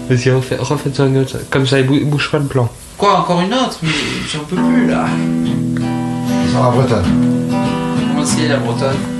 Vas-y, refaites-en une autre. Comme ça, bouge pas le plan. Quoi, encore une autre? Mais j'en peux plus là. Sur la bretonne. Comment c'est la bretonne?